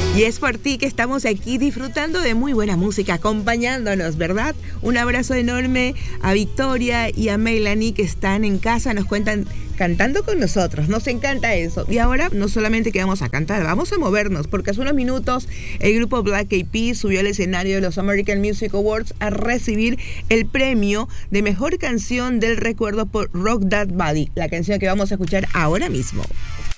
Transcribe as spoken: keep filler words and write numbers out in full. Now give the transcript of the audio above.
Y es por ti que estamos aquí disfrutando de muy buena música, acompañándonos, ¿verdad? Un abrazo enorme a Victoria y a Melanie que están en casa, nos cuentan cantando con nosotros, nos encanta eso. Y ahora no solamente que vamos a cantar, vamos a movernos, porque hace unos minutos el grupo Black Eyed Peas subió al escenario de los American Music Awards a recibir el premio de Mejor Canción del Recuerdo por Rock That Body, la canción que vamos a escuchar ahora mismo.